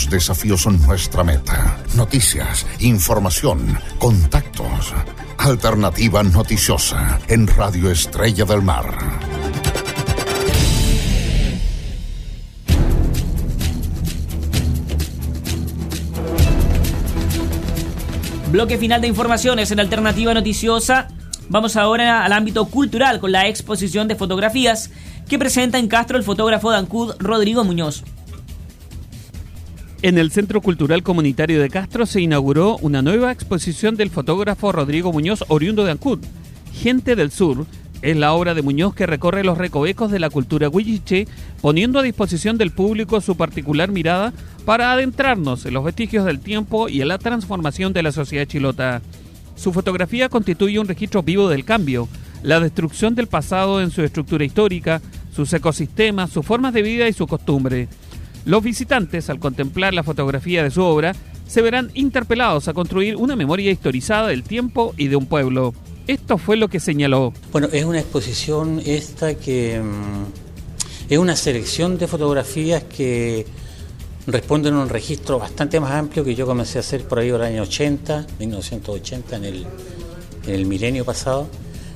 Los desafíos son nuestra meta. Noticias, información, contactos. Alternativa noticiosa en Radio Estrella del Mar. Bloque final de informaciones en Alternativa Noticiosa. Vamos ahora al ámbito cultural con la exposición de fotografías que presenta en Castro el fotógrafo de Ancud, Rodrigo Muñoz. En el Centro Cultural Comunitario de Castro se inauguró una nueva exposición del fotógrafo Rodrigo Muñoz, oriundo de Ancud. Gente del Sur es la obra de Muñoz que recorre los recovecos de la cultura huilliche, poniendo a disposición del público su particular mirada para adentrarnos en los vestigios del tiempo y en la transformación de la sociedad chilota. Su fotografía constituye un registro vivo del cambio, la destrucción del pasado en su estructura histórica, sus ecosistemas, sus formas de vida y su costumbre. Los visitantes, al contemplar la fotografía de su obra, se verán interpelados a construir una memoria historizada del tiempo y de un pueblo. Esto fue lo que señaló. Bueno, es una exposición esta que es una selección de fotografías que responden a un registro bastante más amplio que yo comencé a hacer por ahí por el año 1980, en el milenio pasado.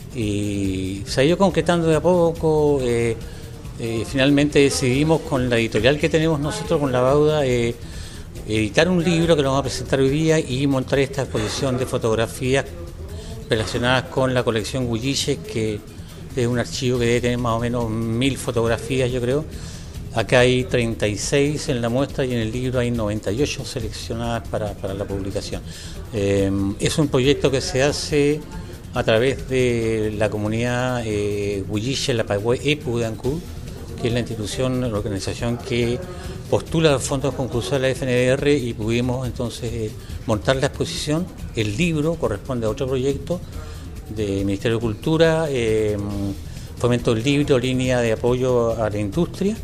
Y se ha ido concretando de a poco. Finalmente decidimos con la editorial que tenemos nosotros, con la Bauda, editar un libro que lo vamos a presentar hoy día y montar esta exposición de fotografías relacionadas con la colección Huilliche, que es un archivo que debe tener más o menos 1000 fotografías, yo creo. Acá hay 36 en la muestra y en el libro hay 98 seleccionadas para la publicación. Es un proyecto que se hace a través de la comunidad Huilliche, la Pahue EPU de Ancud, que es la institución, la organización que postula los fondos concursos de la FNDR, y pudimos entonces montar la exposición. El libro corresponde a otro proyecto del Ministerio de Cultura, Fomento del Libro, línea de apoyo a la industria,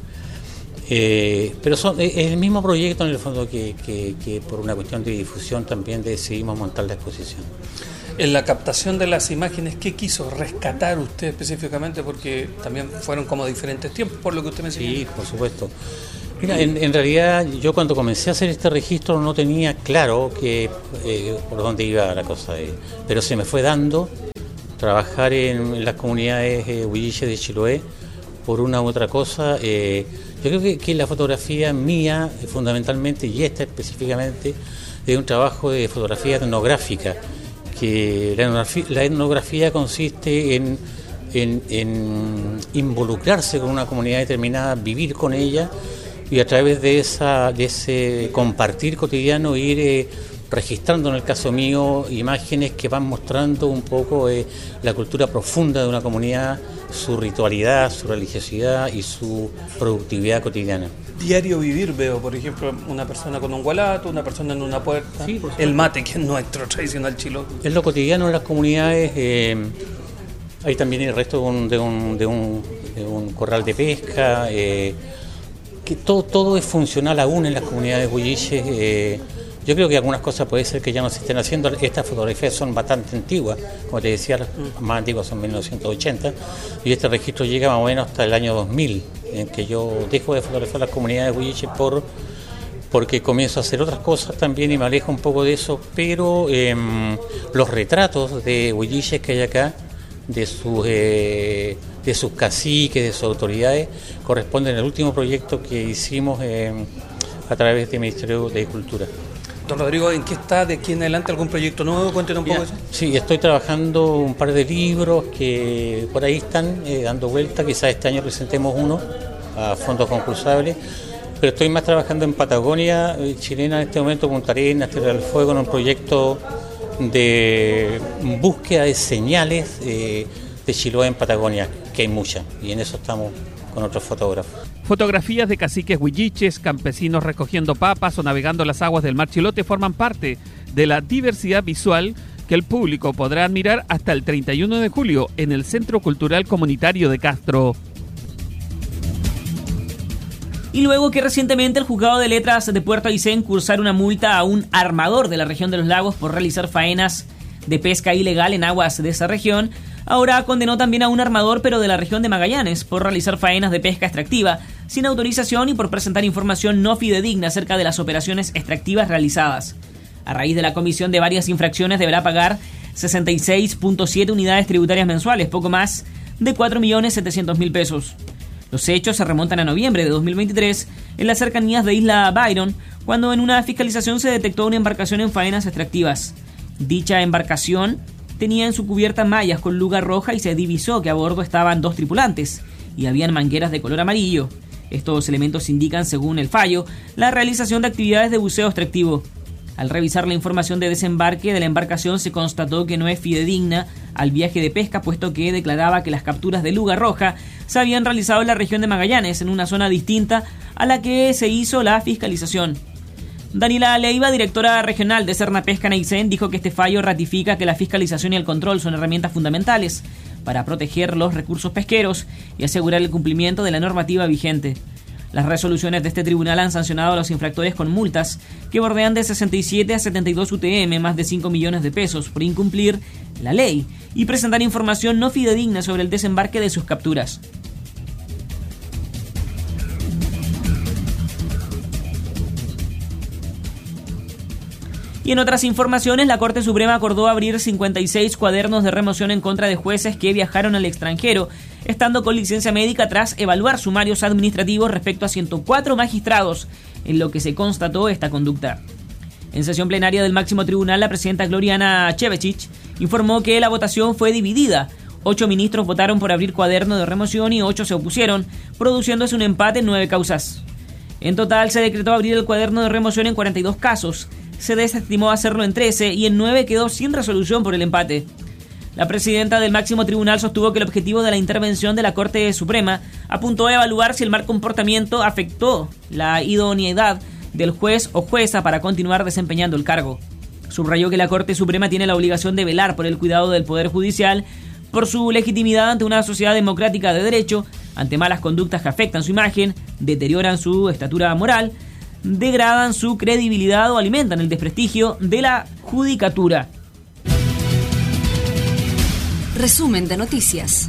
pero es el mismo proyecto en el fondo que por una cuestión de difusión también decidimos montar la exposición. En la captación de las imágenes, ¿qué quiso rescatar usted específicamente? Porque también fueron como diferentes tiempos, por lo que usted mencionó. Sí, por supuesto. Mira, en realidad yo cuando comencé a hacer este registro no tenía claro por dónde iba la cosa, pero se me fue dando trabajar en las comunidades huilliche de Chiloé por una u otra cosa. Yo creo que la fotografía mía, fundamentalmente, y esta específicamente, es un trabajo de fotografía etnográfica, que la etnografía consiste en involucrarse con una comunidad determinada, vivir con ella, y a través de ese compartir cotidiano ir registrando, en el caso mío, imágenes que van mostrando un poco la cultura profunda de una comunidad, su ritualidad, su religiosidad y su productividad cotidiana. Diario vivir, veo, por ejemplo, una persona con un gualato, una persona en una puerta, sí, el mate, que es nuestro tradicional chileno. Es lo cotidiano en las comunidades. Hay también el resto de un corral de pesca, que todo es funcional aún en las comunidades huilliches. Yo creo que algunas cosas puede ser que ya no se estén haciendo. Estas fotografías son bastante antiguas, como te decía, las más antiguas son 1980, y este registro llega más o menos hasta el año 2000, en que yo dejo de fotografiar las comunidades huilliches porque comienzo a hacer otras cosas también y me alejo un poco de eso, pero los retratos de huilliches que hay acá, de sus caciques, de sus autoridades, corresponden al último proyecto que hicimos a través del Ministerio de Cultura. Don Rodrigo, ¿en qué está de aquí en adelante? ¿Algún proyecto nuevo? Cuéntenos un poco eso. Sí, estoy trabajando un par de libros que por ahí están dando vuelta. Quizás este año presentemos uno a fondos concursables, pero estoy más trabajando en Patagonia chilena en este momento, Punta Arenas, Tierra del Fuego, en un proyecto de búsqueda de señales de Chiloé en Patagonia, que hay muchas, y en eso estamos con otros fotógrafos. Fotografías de caciques huilliches, campesinos recogiendo papas o navegando las aguas del mar Chilote forman parte de la diversidad visual que el público podrá admirar hasta el 31 de julio en el Centro Cultural Comunitario de Castro. Y luego que recientemente el Juzgado de Letras de Puerto Aysén cursara una multa a un armador de la región de los lagos por realizar faenas de pesca ilegal en aguas de esa región, Ahora condenó también a un armador, pero de la región de Magallanes, por realizar faenas de pesca extractiva sin autorización y por presentar información no fidedigna acerca de las operaciones extractivas realizadas. A raíz de la comisión de varias infracciones deberá pagar 66.7 unidades tributarias mensuales, poco más de 4.700.000 pesos. Los hechos se remontan a noviembre de 2023 en las cercanías de Isla Byron, cuando en una fiscalización se detectó una embarcación en faenas extractivas. Dicha embarcación tenía en su cubierta mallas con luga roja y se divisó que a bordo estaban 2 tripulantes y habían mangueras de color amarillo. Estos elementos indican, según el fallo, la realización de actividades de buceo extractivo. Al revisar la información de desembarque de la embarcación se constató que no es fidedigna al viaje de pesca, puesto que declaraba que las capturas de luga roja se habían realizado en la región de Magallanes, en una zona distinta a la que se hizo la fiscalización. Daniela Leiva, directora regional de Serna Pesca Neisen, dijo que este fallo ratifica que la fiscalización y el control son herramientas fundamentales para proteger los recursos pesqueros y asegurar el cumplimiento de la normativa vigente. Las resoluciones de este tribunal han sancionado a los infractores con multas que bordean de 67 a 72 UTM, más de 5 millones de pesos, por incumplir la ley y presentar información no fidedigna sobre el desembarque de sus capturas. Y en otras informaciones, la Corte Suprema acordó abrir 56 cuadernos de remoción en contra de jueces que viajaron al extranjero, estando con licencia médica tras evaluar sumarios administrativos respecto a 104 magistrados, en lo que se constató esta conducta. En sesión plenaria del máximo tribunal, la presidenta Gloriana Chevechich informó que la votación fue dividida. 8 ministros votaron por abrir cuaderno de remoción y 8 se opusieron, produciéndose un empate en 9 causas. En total, se decretó abrir el cuaderno de remoción en 42 casos. Se desestimó hacerlo en 13 y en 9 quedó sin resolución por el empate. La presidenta del máximo tribunal sostuvo que el objetivo de la intervención de la Corte Suprema apuntó a evaluar si el mal comportamiento afectó la idoneidad del juez o jueza para continuar desempeñando el cargo. Subrayó que la Corte Suprema tiene la obligación de velar por el cuidado del Poder Judicial, por su legitimidad ante una sociedad democrática de derecho, ante malas conductas que afectan su imagen, deterioran su estatura moral, degradan su credibilidad o alimentan el desprestigio de la judicatura. Resumen de noticias.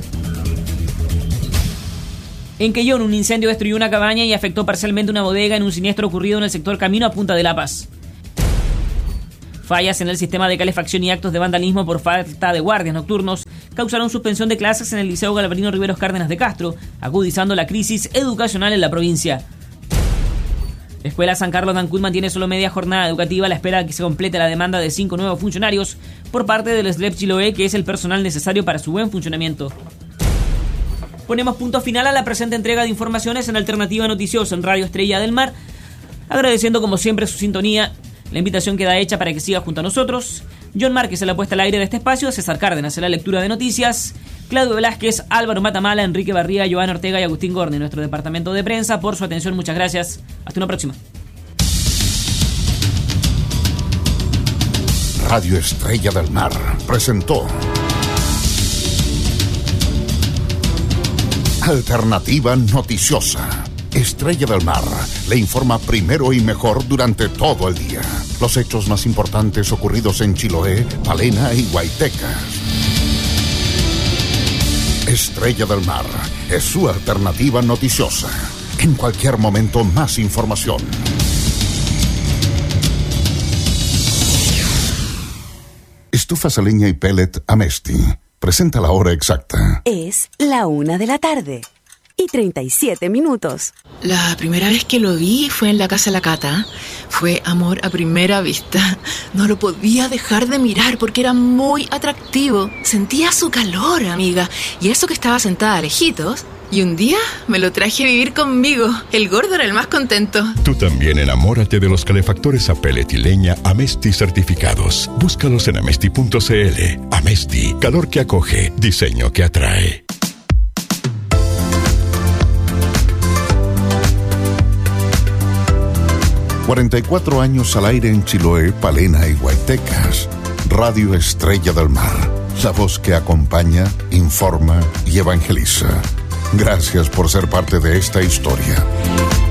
En Quellón, un incendio destruyó una cabaña y afectó parcialmente una bodega en un siniestro ocurrido en el sector Camino a Punta de La Paz. Fallas en el sistema de calefacción y actos de vandalismo por falta de guardias nocturnos causaron suspensión de clases en el Liceo Galvarino Riveros Cárdenas de Castro, agudizando la crisis educacional en la provincia. La Escuela San Carlos de Ancud mantiene solo media jornada educativa a la espera de que se complete la demanda de 5 nuevos funcionarios por parte del SLEP Chiloé, que es el personal necesario para su buen funcionamiento. Ponemos punto final a la presente entrega de informaciones en Alternativa Noticiosa en Radio Estrella del Mar, agradeciendo como siempre su sintonía. La invitación queda hecha para que siga junto a nosotros. John Márquez en la puesta al aire de este espacio, César Cárdenas en la lectura de noticias, Claudio Velázquez, Álvaro Matamala, Enrique Barría, Joana Ortega y Agustín Gorni, nuestro departamento de prensa, por su atención. Muchas gracias. Hasta una próxima. Radio Estrella del Mar presentó Alternativa Noticiosa. Estrella del Mar le informa primero y mejor durante todo el día. Los hechos más importantes ocurridos en Chiloé, Palena y Guaytecas. Estrella del Mar es su alternativa noticiosa. En cualquier momento, más información. Estufas a leña y pellet Amesti. Presenta la hora exacta. Es la 1:37. La primera vez que lo vi fue en la casa de la Cata. Fue amor a primera vista. No lo podía dejar de mirar porque era muy atractivo. Sentía su calor, amiga. Y eso que estaba sentada lejitos. Y un día me lo traje a vivir conmigo. El gordo era el más contento. Tú también enamórate de los calefactores a pellet y leña Amesti certificados. Búscalos en amesti.cl. Amesti, calor que acoge, diseño que atrae. 44 años al aire en Chiloé, Palena y Guaytecas. Radio Estrella del Mar, la voz que acompaña, informa y evangeliza. Gracias por ser parte de esta historia.